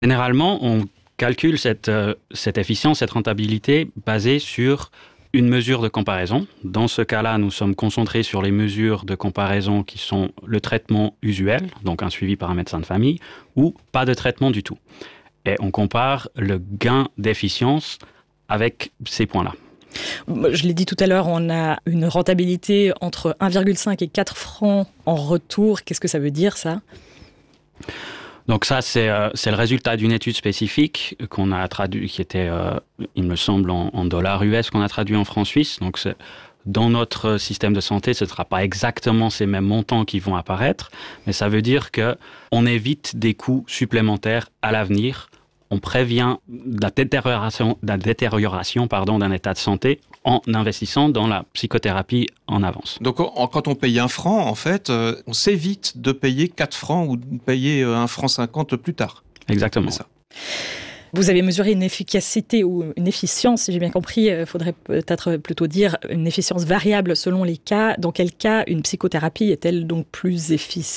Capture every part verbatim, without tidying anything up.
Généralement, on calcule cette, euh, cette efficience, cette rentabilité basée sur une mesure de comparaison. Dans ce cas-là, nous sommes concentrés sur les mesures de comparaison qui sont le traitement usuel, donc un suivi par un médecin de famille, ou pas de traitement du tout. Et on compare le gain d'efficience avec ces points-là. Je l'ai dit tout à l'heure, on a une rentabilité entre un virgule cinq et quatre francs en retour. Qu'est-ce que ça veut dire, ça ? Donc ça, c'est, euh, c'est le résultat d'une étude spécifique qu'on a traduit, qui était, euh, il me semble, en, en dollars U S, qu'on a traduit en francs suisses. Donc c'est, dans notre système de santé, ce ne sera pas exactement ces mêmes montants qui vont apparaître, mais ça veut dire qu'on évite des coûts supplémentaires à l'avenir. On prévient la détérioration, la détérioration pardon, d'un état de santé en investissant dans la psychothérapie en avance. Donc en, quand on paye un franc, en fait, euh, on s'évite de payer quatre francs ou de payer un franc cinquante plus tard. Exactement. C'est ça. Vous avez mesuré une efficacité ou une efficience, si j'ai bien compris, il faudrait peut-être plutôt dire une efficience variable selon les cas. Dans quel cas une psychothérapie est-elle donc plus efficiente ?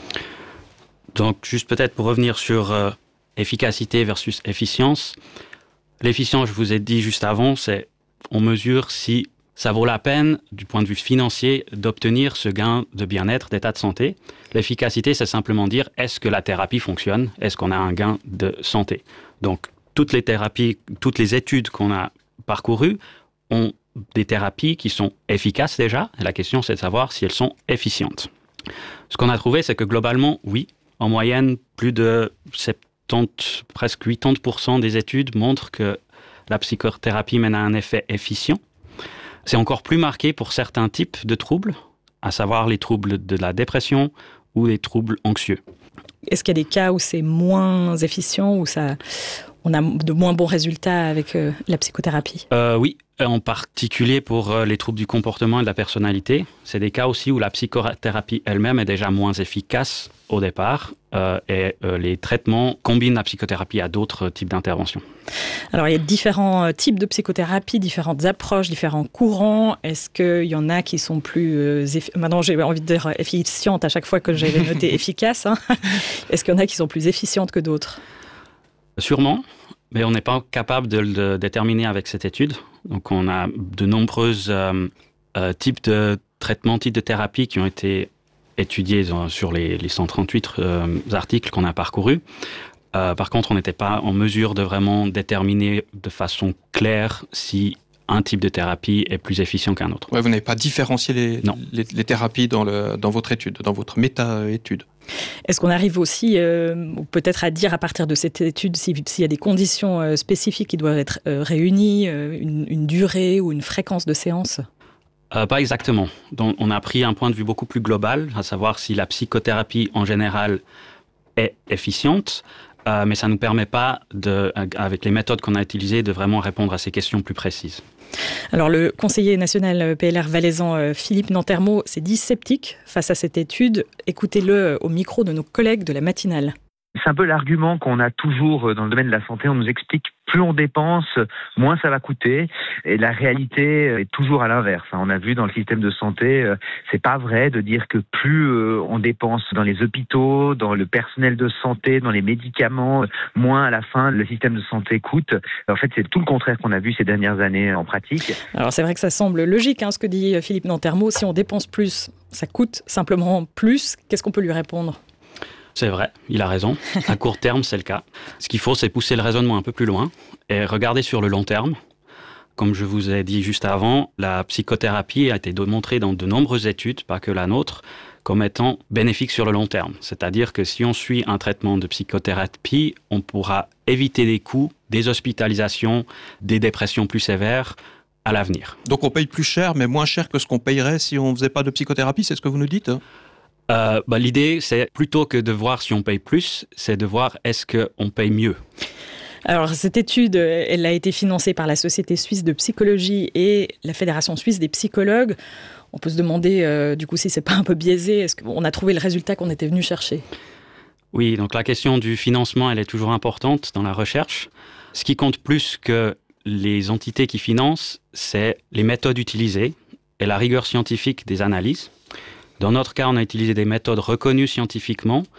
Donc juste peut-être pour revenir sur... Euh, efficacité versus efficience. L'efficience, je vous ai dit juste avant, c'est on mesure si ça vaut la peine, du point de vue financier, d'obtenir ce gain de bien-être, d'état de santé. L'efficacité, c'est simplement dire est-ce que la thérapie fonctionne ? Est-ce qu'on a un gain de santé ? Donc, toutes les thérapies, toutes les études qu'on a parcourues ont des thérapies qui sont efficaces déjà. Et la question, c'est de savoir si elles sont efficientes. Ce qu'on a trouvé, c'est que globalement, oui, en moyenne, plus de soixante-dix, presque quatre-vingts pour cent des études montrent que la psychothérapie mène à un effet efficient. C'est encore plus marqué pour certains types de troubles, à savoir les troubles de la dépression ou les troubles anxieux. Est-ce qu'il y a des cas où c'est moins efficient, où ça, on a de moins bons résultats avec euh, la psychothérapie ? euh, Oui, en particulier pour euh, les troubles du comportement et de la personnalité. C'est des cas aussi où la psychothérapie elle-même est déjà moins efficace au départ euh, et euh, les traitements combinent la psychothérapie à d'autres types d'interventions. Alors, il y a différents types de psychothérapie, différentes approches, différents courants. Est-ce qu'il y en a qui sont plus... Euh, eff... Maintenant, j'ai envie de dire efficientes à chaque fois que j'avais noté efficace. Hein. Est-ce qu'il y en a qui sont plus efficientes que d'autres ? Sûrement, mais on n'est pas capable de le déterminer avec cette étude. Donc, on a de nombreux euh, euh, types de traitements, types de thérapies qui ont été étudiés sur les, les cent trente-huit euh, articles qu'on a parcourus. Euh, par contre, on n'était pas en mesure de vraiment déterminer de façon claire si un type de thérapie est plus efficient qu'un autre. Ouais, vous n'avez pas différencié les, les, les thérapies dans, le, dans votre étude, dans votre méta-étude. Est-ce qu'on arrive aussi euh, peut-être à dire à partir de cette étude s'il, s'il y a des conditions euh, spécifiques qui doivent être euh, réunies, euh, une, une durée ou une fréquence de séance ? Euh, pas exactement. Donc, on a pris un point de vue beaucoup plus global, à savoir si la psychothérapie en général est efficiente, euh, mais ça ne nous permet pas, de, avec les méthodes qu'on a utilisées, de vraiment répondre à ces questions plus précises. Alors, le conseiller national P L R valaisan Philippe Nantermo s'est dit sceptique face à cette étude. Écoutez-le au micro de nos collègues de la matinale. C'est un peu l'argument qu'on a toujours dans le domaine de la santé. On nous explique plus on dépense, moins ça va coûter. Et la réalité est toujours à l'inverse. On a vu dans le système de santé, c'est pas vrai de dire que plus on dépense dans les hôpitaux, dans le personnel de santé, dans les médicaments, moins à la fin le système de santé coûte. En fait, c'est tout le contraire qu'on a vu ces dernières années en pratique. Alors c'est vrai que ça semble logique, hein, ce que dit Philippe Nantermo. Si on dépense plus, ça coûte simplement plus. Qu'est-ce qu'on peut lui répondre ? C'est vrai, il a raison. À court terme, c'est le cas. Ce qu'il faut, c'est pousser le raisonnement un peu plus loin et regarder sur le long terme. Comme je vous ai dit juste avant, la psychothérapie a été démontrée dans de nombreuses études, pas que la nôtre, comme étant bénéfique sur le long terme. C'est-à-dire que si on suit un traitement de psychothérapie, on pourra éviter des coûts, des hospitalisations, des dépressions plus sévères à l'avenir. Donc on paye plus cher, mais moins cher que ce qu'on payerait si on ne faisait pas de psychothérapie, c'est ce que vous nous dites ? Euh, bah, l'idée, c'est plutôt que de voir si on paye plus, c'est de voir est-ce qu'on paye mieux. Alors, cette étude, elle a été financée par la Société suisse de psychologie et la Fédération suisse des psychologues. On peut se demander, euh, du coup, si c'est pas un peu biaisé. Est-ce qu'on a trouvé le résultat qu'on était venu chercher ? Oui, donc la question du financement, elle est toujours importante dans la recherche. Ce qui compte plus que les entités qui financent, c'est les méthodes utilisées et la rigueur scientifique des analyses. Dans notre cas, on a utilisé des méthodes reconnues scientifiquement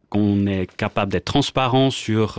qu'on est capable d'être transparent sur